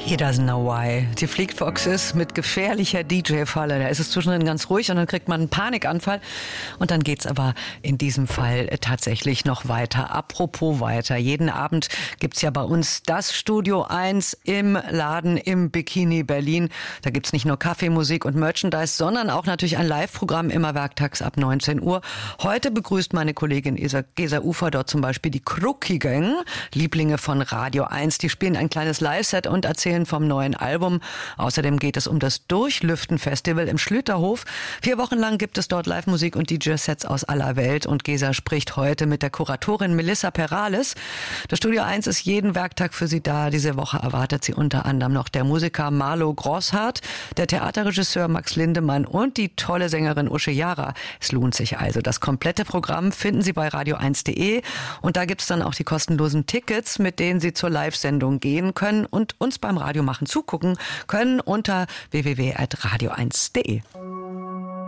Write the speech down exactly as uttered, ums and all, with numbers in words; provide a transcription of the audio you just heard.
He doesn't know why. Die Fleet Foxes mit gefährlicher D J-Falle. Da ist es zwischendrin ganz ruhig und dann kriegt man einen Panikanfall. Und dann geht's aber in diesem Fall tatsächlich noch weiter. Apropos weiter. Jeden Abend gibt's ja bei uns das Studio eins im Laden im Bikini Berlin. Da gibt's nicht nur Kaffeemusik und Merchandise, sondern auch natürlich ein Live-Programm immer werktags ab neunzehn Uhr. Heute begrüßt meine Kollegin Gesa Ufer dort zum Beispiel die Krucki Gang, Lieblinge von Radio eins. Die spielen ein kleines Live-Set und erzählen vom neuen Album. Außerdem geht es um das Durchlüften-Festival im Schlüterhof. Vier Wochen lang gibt es dort Live-Musik und D J-Sets aus aller Welt. Und Gesa spricht heute mit der Kuratorin Melissa Perales. Das Studio eins ist jeden Werktag für sie da. Diese Woche erwartet sie unter anderem noch der Musiker Marlo Grosshardt, der Theaterregisseur Max Lindemann und die tolle Sängerin Usche Jara. Es lohnt sich also. Das komplette Programm finden Sie bei radio eins punkt de und da gibt es dann auch die kostenlosen Tickets, mit denen Sie zur Live-Sendung gehen können und uns beim Radio machen zugucken können unter w w w punkt radio eins punkt de.